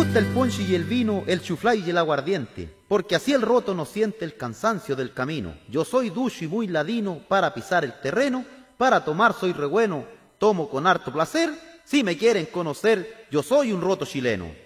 gusta el ponche y el vino, el chuflay y el aguardiente, porque así el roto no siente el cansancio del camino. Yo soy ducho y muy ladino para pisar el terreno, para tomar soy re bueno, tomo con harto placer. Si me quieren conocer, yo soy un roto chileno.